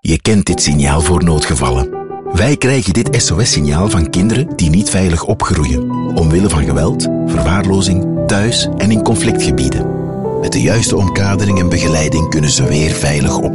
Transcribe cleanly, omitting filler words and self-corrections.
Je kent dit signaal voor noodgevallen. Wij krijgen dit SOS-signaal van kinderen die niet veilig opgroeien, omwille van geweld, verwaarlozing, thuis en in conflictgebieden. Met de juiste omkadering en begeleiding kunnen ze weer veilig opgroeien.